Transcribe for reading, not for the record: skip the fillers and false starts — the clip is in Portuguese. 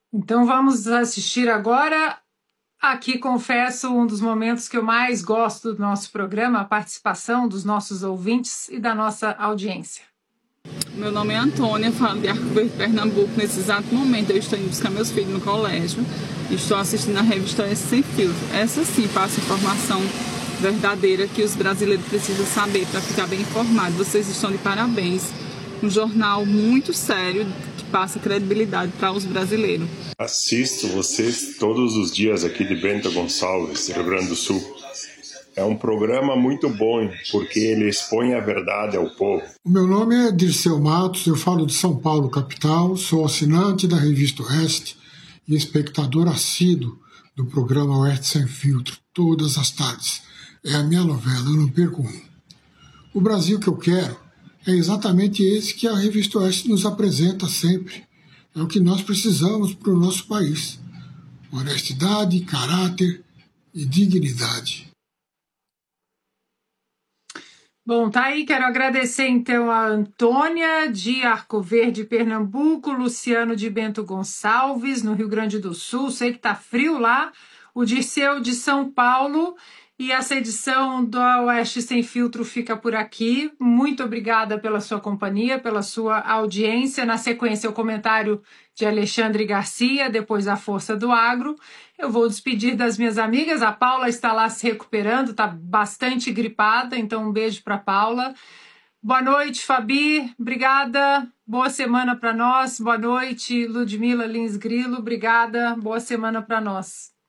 Então vamos assistir agora. Aqui, confesso, um dos momentos que eu mais gosto do nosso programa, a participação dos nossos ouvintes e da nossa audiência. Meu nome é Antônia, falo de Arco Verde, Pernambuco. Nesse exato momento eu estou indo buscar meus filhos no colégio e estou assistindo a revista S Sem Filtro. Essa sim passa informação verdadeira que os brasileiros precisam saber para ficar bem informados. Vocês estão de parabéns. Um jornal muito sério que passa credibilidade para os brasileiros. Assisto vocês todos os dias aqui de Bento Gonçalves, Rio Grande do Sul. É um programa muito bom, porque ele expõe a verdade ao povo. O meu nome é Dirceu Matos, eu falo de São Paulo, capital, sou assinante da revista Oeste e espectador assíduo do programa Oeste Sem Filtro, todas as tardes. É a minha novela, eu não perco um. O Brasil que eu quero é exatamente esse que a revista Oeste nos apresenta sempre. É o que nós precisamos para o nosso país. Honestidade, caráter e dignidade. Bom, tá aí, quero agradecer então a Antônia de Arco Verde, Pernambuco, Luciano de Bento Gonçalves, no Rio Grande do Sul, sei que tá frio lá, o Dirceu de São Paulo, e essa edição do Oeste Sem Filtro fica por aqui. Muito obrigada pela sua companhia, pela sua audiência. Na sequência, o comentário de Alexandre Garcia, depois a Força do Agro. Eu vou despedir das minhas amigas. A Paula está lá se recuperando, está bastante gripada, então um beijo para a Paula. Boa noite, Fabi. Obrigada. Boa semana para nós. Boa noite, Ludmila Lins Grilo. Obrigada. Boa semana para nós.